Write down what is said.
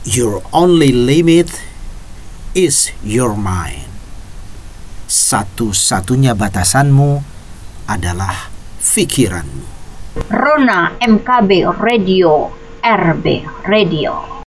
Your only limit is your mind. Satu-satunya batasanmu adalah pikiranmu. Rona MKB Radio, RB Radio.